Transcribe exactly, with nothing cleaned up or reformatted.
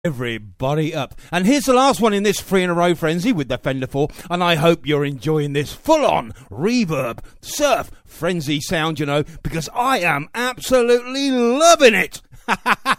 Everybody up. And here's the last one in this three in a row frenzy with the Fender four, and I hope you're enjoying this full-on reverb surf frenzy sound, you know, because I am absolutely loving it.